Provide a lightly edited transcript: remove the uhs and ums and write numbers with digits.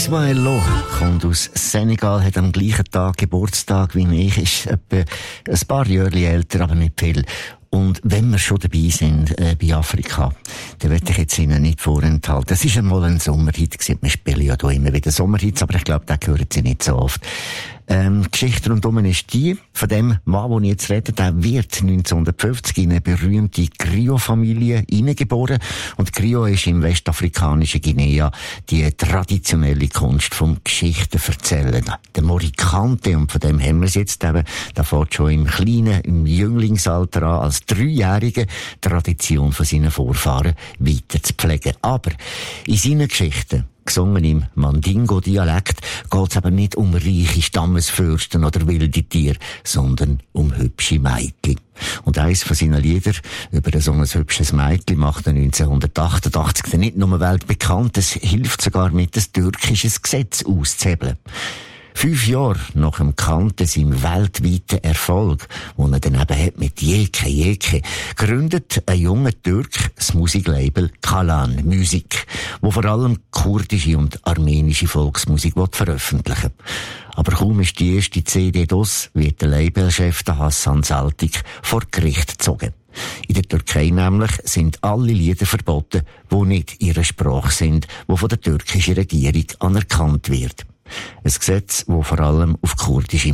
Ismael Lo kommt aus Senegal, hat am gleichen Tag Geburtstag wie ich, ist etwa ein paar Jahre älter, aber nicht viel. Und wenn wir schon dabei sind, bei Afrika, dann möchte ich jetzt Ihnen nicht vorenthalten. Das ist einmal ein Sommerhit gewesen. Wir spielen ja hier immer wieder Sommerhits, aber ich glaube, da hören Sie nicht so oft. Die Geschichte rundum ist die, von dem Mann, den ich jetzt rede, der wird 1950 in eine berühmte Griot-Familie hineingeboren. Und Griot ist im westafrikanischen Guinea die traditionelle Kunst vom Geschichtenverzählen. Der Morikante, und von dem haben wir es jetzt eben, der fährt schon im kleinen, im Jünglingsalter an, als Dreijähriger Tradition von seinen Vorfahren weiter zu pflegen. Aber in seinen Geschichten, gesungen im Mandingo-Dialekt, geht es aber nicht um reiche Stammesfürsten oder wilde Tiere, sondern um hübsche Mädchen. Und eines von seinen Liedern über so ein hübsches Mädchen macht er 1988 nicht nur weltbekannt, es hilft sogar mit, ein türkisches Gesetz auszuhebeln. 5 Jahre nach dem Kante seinem weltweiten Erfolg, den er dann eben hat mit Yeke, gründet ein junger Türk das Musiklabel Kalan Musik, wo vor allem kurdische und armenische Volksmusik veröffentlichen will. Aber kaum ist die erste CD draus, wird der Labelchef Hassan Saltik vor Gericht gezogen. In der Türkei nämlich sind alle Lieder verboten, die nicht ihre Sprache sind, die von der türkischen Regierung anerkannt wird. Ein Gesetz, das vor allem auf kurdische